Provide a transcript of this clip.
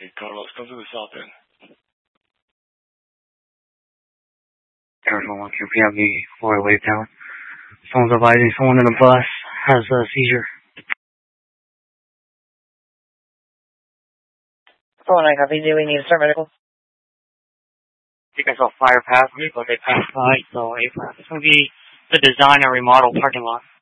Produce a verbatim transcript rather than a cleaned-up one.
Hey, Carlos, come to the south end. Arizona one Q P M, the Florida Wave Tower. Someone's advising someone in a bus has a seizure. four nine copy, do we need to start medical? I think I saw fire pass me, but they passed by, so it's going to be the design and remodel parking lot.